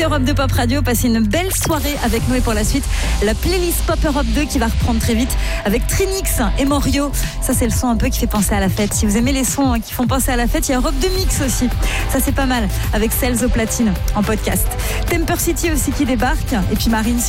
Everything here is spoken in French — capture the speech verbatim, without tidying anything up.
écoutez Europe deux Pop Radio, passez une belle soirée avec nous et pour la suite, la playlist Pop Europe deux qui va reprendre très vite avec Trinix et Morio. Ça, c'est le son un peu qui fait penser à la fête. Si vous aimez les sons qui font penser à la fête, il y a Europe deux Mix aussi. Ça, c'est pas mal avec Celles au platine en podcast. Temper City aussi qui débarque et puis Marine